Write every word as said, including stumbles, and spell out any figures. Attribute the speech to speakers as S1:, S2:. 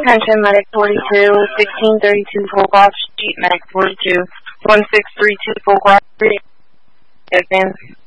S1: Attention, Medic forty-two, sixteen thirty-two, Fulcroft Street, Medic forty-two, one six three two, Fulcroft Street, advance.